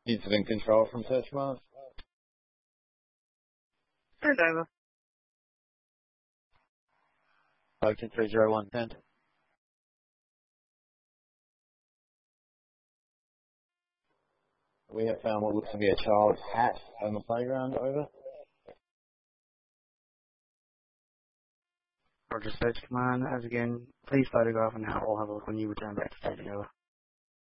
Incident control from search mark. Send over. Ocean 301, send. We have found what looks to be a child's hat on the playground, over. Roger, search command. As again, please photograph and I'll have a look when you return back to staging, over.